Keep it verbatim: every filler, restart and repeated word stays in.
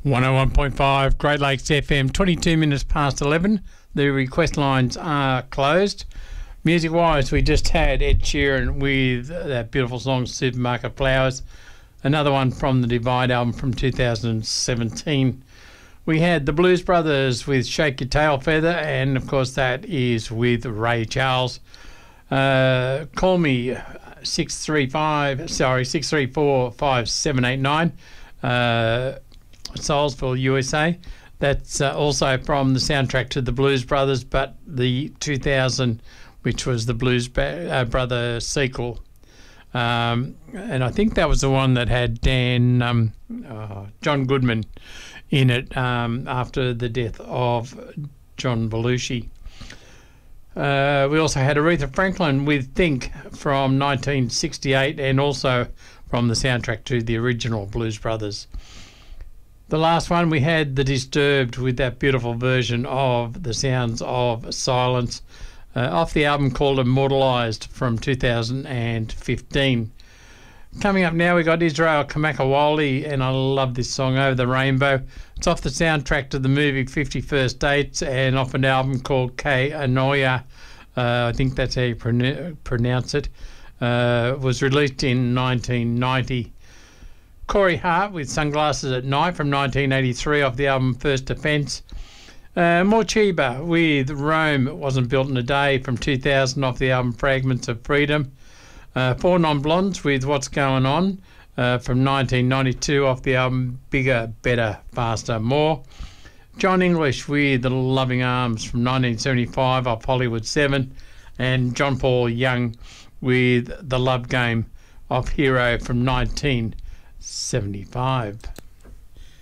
one oh one point five Great Lakes F M, twenty-two minutes past eleven. The request lines are closed. Music-wise, we just had Ed Sheeran with that beautiful song, Supermarket Flowers. Another one from the Divide album from two thousand seventeen. We had the Blues Brothers with Shake Your Tail Feather, and of course that is with Ray Charles. Uh, call me six three five, sorry, six three four, five seven eight nine. Uh, Soulsville, U S A. That's uh, also from the soundtrack to the Blues Brothers, but the two thousand, which was the Blues ba- uh, Brother sequel. Um, and I think that was the one that had Dan, um, uh, John Goodman in it um, after the death of John Belushi. Uh, we also had Aretha Franklin with Think from nineteen sixty-eight, and also from the soundtrack to the original Blues Brothers. The last one, we had The Disturbed with that beautiful version of The Sounds of Silence uh, off the album called Immortalised from two thousand fifteen. Coming up now, we got Israel Kamakawali, and I love this song, Over the Rainbow. It's off the soundtrack to the movie fifty First Dates and off an album called K Anoya. Uh, I think that's how you pron- pronounce it. Uh, it was released in nineteen ninety. Corey Hart with Sunglasses at Night from nineteen eighty-three off the album First Offence. Uh, Morcheeba with Rome It Wasn't Built in a Day from two thousand off the album Fragments of Freedom. Uh, Four Non-Blondes with What's Going On uh, from nineteen ninety-two off the album Bigger, Better, Faster, More. John English with The Loving Arms from nineteen seventy-five off Hollywood seven. And John Paul Young with The Love Game off Hero from nineteen seventy-five.